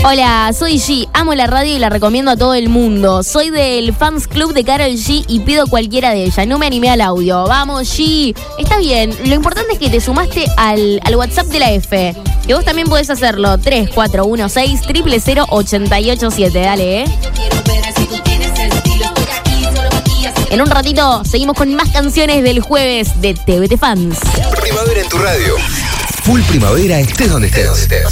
Hola, soy G, amo la radio y la recomiendo a todo el mundo. Soy del fans club de Karol G y pido cualquiera de ella. No me animé al audio. Vamos, G. Está bien, lo importante es que te sumaste al WhatsApp de la F. Que vos también podés hacerlo. 3416-000-887. Dale, En un ratito seguimos con más canciones del jueves de TVT Fans. Primavera en tu radio. Full primavera, estés donde estés.